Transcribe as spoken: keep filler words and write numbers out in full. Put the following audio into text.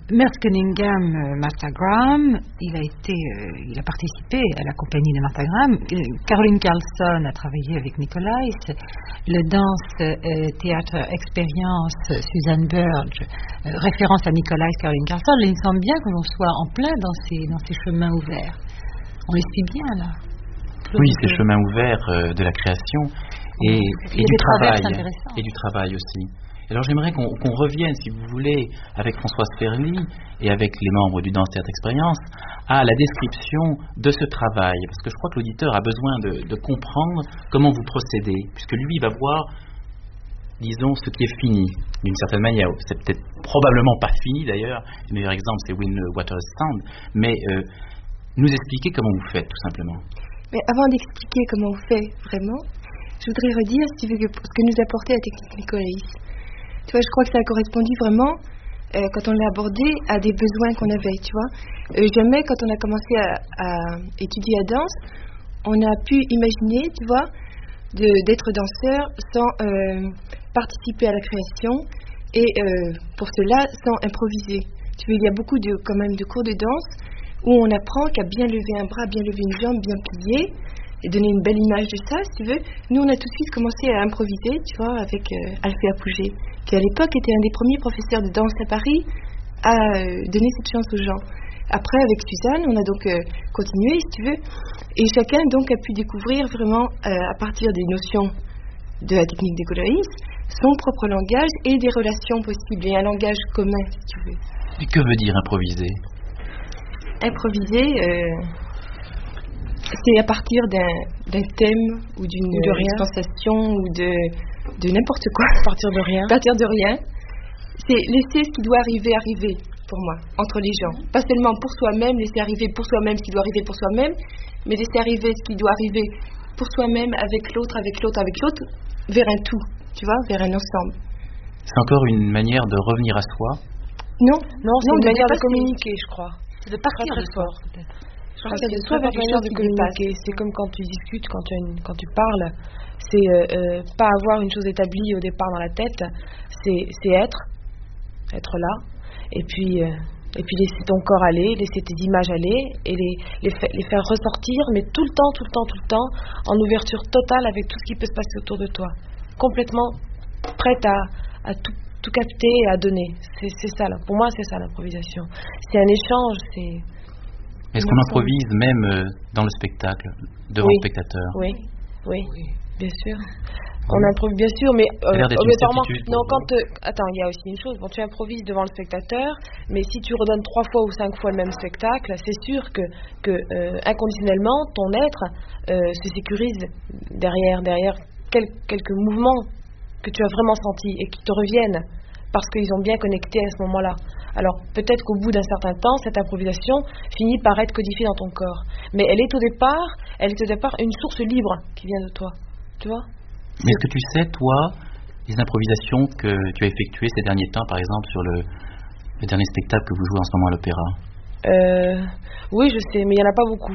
Merce Cunningham, euh, Martha Graham, il a été, euh, il a participé à la compagnie de Martha Graham. Caroline Carlson a travaillé avec Nicolais. Le danse euh, théâtre expérience Suzanne Burge, euh, référence à Nicolais, Caroline Carlson. Il me semble bien que l'on soit en plein dans ces dans ces chemins ouverts. On les suit bien là. Oui, ces chemins ouverts euh, de la création et, et du travail et du travail aussi. Alors j'aimerais qu'on, qu'on revienne, si vous voulez, avec Françoise Ferly et avec les membres du Danse Théâtre Expérience, à la description de ce travail, parce que je crois que l'auditeur a besoin de, de comprendre comment vous procédez, puisque lui va voir, disons, ce qui est fini, d'une certaine manière. C'est peut-être probablement pas fini d'ailleurs, le meilleur exemple c'est When Waters Stand, mais euh, nous expliquer comment vous faites, tout simplement. Mais avant d'expliquer comment on fait vraiment, je voudrais redire, si tu veux, ce que nous apportait la technique Nicolais. Tu vois, je crois que ça a correspondu vraiment, euh, quand on l'a abordé, à des besoins qu'on avait, tu vois. Euh, jamais, quand on a commencé à, à étudier la danse, on a pu imaginer, tu vois, de, d'être danseur sans euh, participer à la création et euh, pour cela, sans improviser. Tu vois, il y a beaucoup de, quand même de cours de danse où on apprend qu'à bien lever un bras, bien lever une jambe, bien plier et donner une belle image de ça, si tu veux. Nous, on a tout de suite commencé à improviser, tu vois, avec euh, Alphée Apogée, qui à l'époque était un des premiers professeurs de danse à Paris à euh, donner cette chance aux gens. Après, avec Suzanne, on a donc euh, continué, si tu veux, et chacun donc a pu découvrir vraiment, euh, à partir des notions de la technique des Nicolais, son propre langage et des relations possibles, et un langage commun, si tu veux. Et que veut dire improviser ? Improviser, euh, c'est à partir d'un, d'un thème ou d'une ou de rien. sensation ou de, de n'importe quoi. À partir de rien. À partir de rien. C'est laisser ce qui doit arriver, arriver, pour moi, entre les gens. Pas seulement pour soi-même, laisser arriver pour soi-même ce qui doit arriver pour soi-même, mais laisser arriver ce qui doit arriver pour soi-même, avec l'autre, avec l'autre, avec l'autre, vers un tout, tu vois, vers un ensemble. C'est encore une manière de revenir à soi ? Non, non, c'est non, une manière de communiquer, je crois. C'est de partir de soi, peut-être. Partir de soi vers une manière de communiquer. C'est comme quand tu discutes, quand tu, une, quand tu parles. C'est euh, euh, pas avoir une chose établie au départ dans la tête. C'est, c'est être, être là. Et puis, euh, et puis laisser ton corps aller, laisser tes images aller et les, les, fa- les faire ressortir, mais tout le temps, tout le temps, tout le temps, en ouverture totale avec tout ce qui peut se passer autour de toi. Complètement prête à, à tout, tout capter et à donner. C'est, c'est ça, là. Pour moi, c'est ça l'improvisation. C'est un échange, c'est... Est-ce qu'on improvise même euh, dans le spectacle, devant oui. le spectateur ? Oui, oui, oui, bien sûr. On oui. improvise bien sûr, mais euh, obligatoirement. Non, quand euh, attends, il y a aussi une chose. Bon, tu improvises devant le spectateur, mais si tu redonnes trois fois ou cinq fois le même spectacle, c'est sûr que, que euh, inconditionnellement, ton être euh, se sécurise derrière, derrière quel, quelques mouvements que tu as vraiment sentis et qui te reviennent parce qu'ils ont bien connecté à ce moment-là. Alors, peut-être qu'au bout d'un certain temps, cette improvisation finit par être codifiée dans ton corps. Mais elle est au départ, elle est au départ une source libre qui vient de toi. Tu vois ? Mais est-ce que tu sais, toi, les improvisations que tu as effectuées ces derniers temps, par exemple, sur le, le dernier spectacle que vous jouez en ce moment à l'opéra ? euh, Oui, je sais, mais il n'y en a pas beaucoup.